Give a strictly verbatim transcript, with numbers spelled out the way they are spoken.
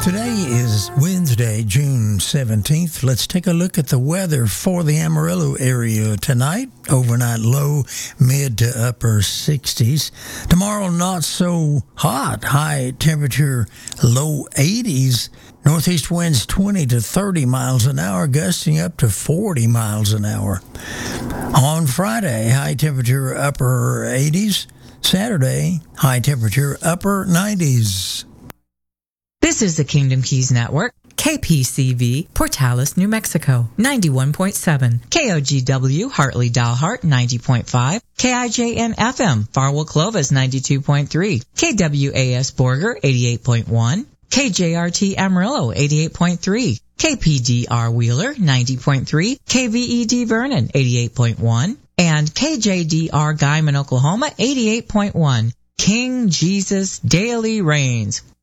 Today is Wednesday, June seventeenth. Let's take a look at the weather for the Amarillo area tonight. Overnight low, mid to upper sixties. Tomorrow, not so hot. High temperature, low eighties. Northeast winds twenty to thirty miles an hour, gusting up to forty miles an hour. On Friday, high temperature, upper eighties. Saturday, high temperature, upper nineties. This is the Kingdom Keys Network, K P C V, Portales, New Mexico, ninety-one point seven, K O G W, Hartley Dalhart, ninety point five, K I J N F M, Farwell Clovis, ninety-two point three, K W A S Borger, eighty-eight point one, K J R T Amarillo, eighty-eight point three, K P D R Wheeler, ninety point three, K V E D Vernon, eighty-eight point one, and K J D R Guyman, Oklahoma, eighty-eight point one. King Jesus daily reigns.